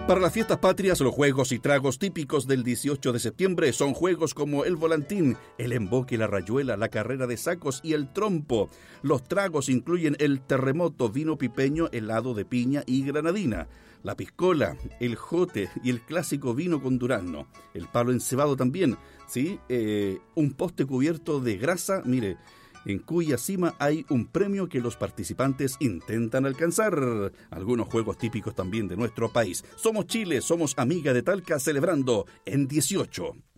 Para las fiestas patrias, los juegos y tragos típicos del 18 de septiembre son juegos como el volantín, el emboque, la rayuela, la carrera de sacos y el trompo. Los tragos incluyen el terremoto, vino pipeño, helado de piña y granadina, la piscola, el jote y el clásico vino con durazno. El palo encebado también, ¿sí? Un poste cubierto de grasa, mire, en cuya cima hay un premio que los participantes intentan alcanzar. Algunos juegos típicos también de nuestro país. Somos Chile, somos amiga de Talca, celebrando en 18.